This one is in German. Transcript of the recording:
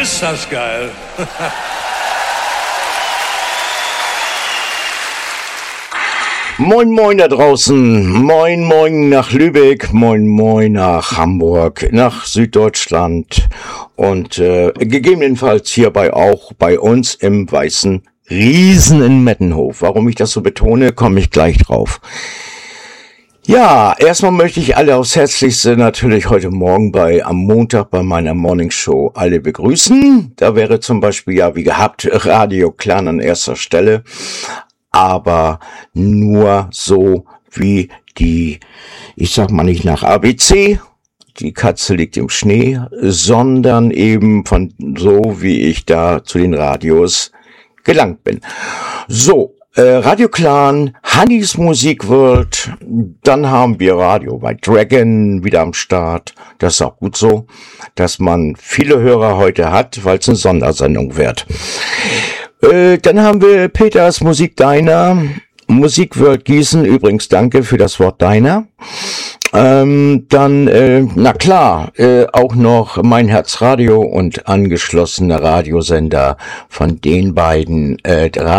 Ist das geil. Moin moin da draußen, moin moin nach Lübeck, moin moin nach Hamburg, nach Süddeutschland und gegebenenfalls hierbei auch bei uns im Weißen Riesen in Mettenhof. Warum ich das so betone, komme ich gleich drauf. Ja, erstmal möchte ich alle aufs Herzlichste natürlich heute Morgen am Montag bei meiner Morningshow alle begrüßen. Da wäre zum Beispiel ja wie gehabt Radio Clan an erster Stelle. Aber nur so wie ich sag mal nicht nach ABC, die Katze liegt im Schnee, sondern eben von so wie ich da zu den Radios gelangt bin. So, Radio Clan, Honeys Music World, dann haben wir Radio bei Dragon wieder am Start. Das ist auch gut so, dass man viele Hörer heute hat, weil es eine Sondersendung wird. Dann haben wir Peters Musik Deiner, Musik World Gießen, übrigens danke für das Wort Deiner. Na klar, auch noch Mein Herz Radio und angeschlossener Radiosender von den beiden